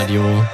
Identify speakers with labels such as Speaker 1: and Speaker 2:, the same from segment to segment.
Speaker 1: Radio.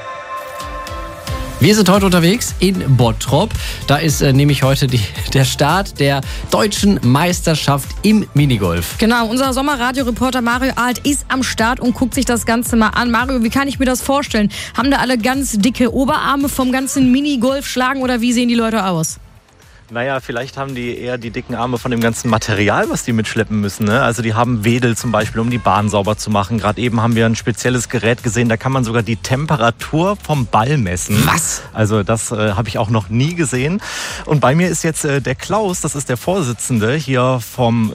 Speaker 1: Wir sind heute unterwegs in Bottrop. Da ist nämlich heute der Start der deutschen Meisterschaft im Minigolf.
Speaker 2: Genau, unser Sommerradio-Reporter Mario Alt ist am Start und guckt sich das Ganze mal an. Mario, wie kann ich mir das vorstellen? Haben da alle ganz dicke Oberarme vom ganzen Minigolf-Schlagen oder wie sehen die Leute aus?
Speaker 3: Naja, vielleicht haben die eher die dicken Arme von dem ganzen Material, was die mitschleppen müssen. Ne? Also die haben Wedel zum Beispiel, um die Bahn sauber zu machen. Gerade eben haben wir ein spezielles Gerät gesehen, da kann man sogar die Temperatur vom Ball messen.
Speaker 1: Was?
Speaker 3: Also das habe ich auch noch nie gesehen. Und bei mir ist jetzt der Klaus, das ist der Vorsitzende hier vom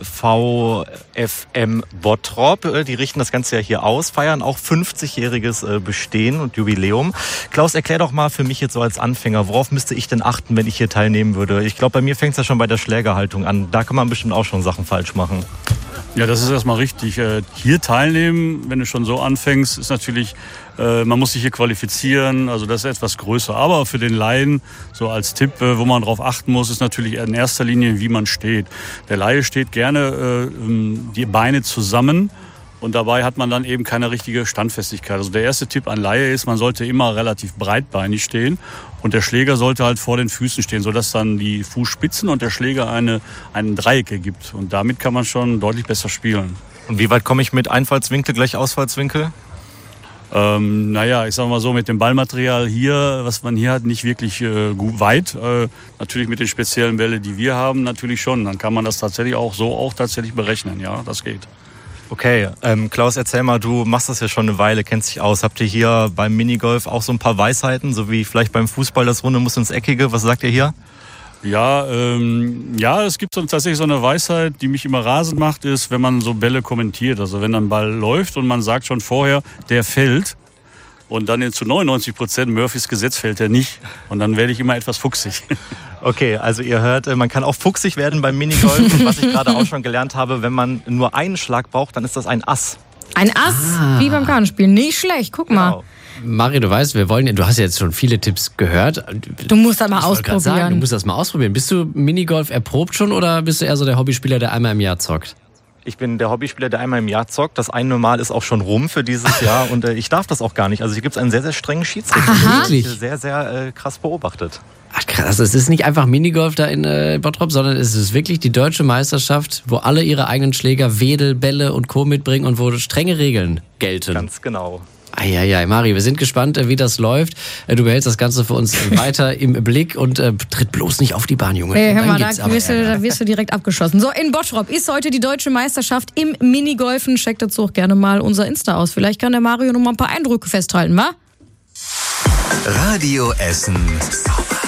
Speaker 3: VfM Bottrop. Die richten das Ganze ja hier aus, feiern auch 50-jähriges Bestehen und Jubiläum. Klaus, erklär doch mal für mich jetzt so als Anfänger, worauf müsste ich denn achten, wenn ich hier teilnehmen würde? Ich glaube, bei mir fängt es ja schon bei der Schlägerhaltung an. Da kann man bestimmt auch schon Sachen falsch machen.
Speaker 4: Ja, das ist erstmal richtig. Hier teilnehmen, wenn du schon so anfängst, ist natürlich, man muss sich hier qualifizieren, also das ist etwas größer. Aber für den Laien, so als Tipp, wo man drauf achten muss, ist natürlich in erster Linie, wie man steht. Der Laie steht gerne die Beine zusammen. Und dabei hat man dann eben keine richtige Standfestigkeit. Also der erste Tipp an Laie ist, man sollte immer relativ breitbeinig stehen. Und der Schläger sollte halt vor den Füßen stehen, sodass dann die Fußspitzen und der Schläger einen Dreieck ergibt. Und damit kann man schon deutlich besser spielen.
Speaker 3: Und wie weit komme ich mit Einfallswinkel gleich Ausfallswinkel?
Speaker 4: Naja, ich sag mal so, mit dem Ballmaterial hier, was man hier hat, nicht wirklich gut weit. Natürlich mit den speziellen Bällen, die wir haben, natürlich schon. Dann kann man das tatsächlich auch tatsächlich berechnen. Ja, das geht.
Speaker 3: Okay, Klaus, erzähl mal, du machst das ja schon eine Weile, kennst dich aus. Habt ihr hier beim Minigolf auch so ein paar Weisheiten, so wie vielleicht beim Fußball das Runde muss ins Eckige? Was sagt ihr hier?
Speaker 4: Ja, es gibt tatsächlich so eine Weisheit, die mich immer rasend macht, ist, wenn man so Bälle kommentiert. Also wenn ein Ball läuft und man sagt schon vorher, der fällt. Und dann zu 99% Murphys Gesetz fällt er nicht. Und dann werde ich immer etwas fuchsig.
Speaker 3: Okay, also ihr hört, man kann auch fuchsig werden beim Minigolf. Und was ich gerade auch schon gelernt habe, wenn man nur einen Schlag braucht, dann ist das ein Ass.
Speaker 2: Ein Ass, wie beim Kartenspielen. Nicht schlecht, guck mal.
Speaker 3: Genau.
Speaker 1: Mario, du weißt, du hast jetzt schon viele Tipps gehört.
Speaker 2: Du musst das mal ausprobieren.
Speaker 1: Du musst das mal ausprobieren. Bist du Minigolf erprobt schon oder bist du eher so der Hobbyspieler, der einmal im Jahr zockt?
Speaker 3: Ich bin der Hobbyspieler, der einmal im Jahr zockt. Das eine Mal ist auch schon rum für dieses Jahr und ich darf das auch gar nicht. Also hier gibt es einen sehr, sehr strengen Schiedsrichter.
Speaker 1: Aha.
Speaker 3: Der ist sehr, sehr krass beobachtet.
Speaker 1: Ach krass, es ist nicht einfach Minigolf da in Bottrop, sondern es ist wirklich die deutsche Meisterschaft, wo alle ihre eigenen Schläger, Wedel, Bälle und Co. mitbringen und wo strenge Regeln gelten.
Speaker 3: Ganz genau.
Speaker 1: Eieiei, Mario, wir sind gespannt, wie das läuft. Du behältst das Ganze für uns weiter im Blick und tritt bloß nicht auf die Bahn, Junge.
Speaker 2: Hey, hör mal, da wirst du direkt abgeschossen. So, in Bottrop ist heute die deutsche Meisterschaft im Minigolfen. Checkt dazu auch gerne mal unser Insta aus. Vielleicht kann der Mario noch mal ein paar Eindrücke festhalten, wa?
Speaker 5: Radio Essen.